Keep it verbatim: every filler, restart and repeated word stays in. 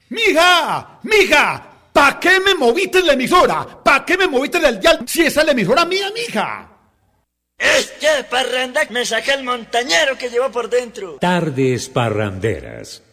¡Mija! ¡Mija! ¿Pa' qué me moviste la emisora? ¿Pa' qué me moviste del dial si esa es la emisora mía, mija? Es que parranda me saca el montañero que llevo por dentro. Tardes parranderas.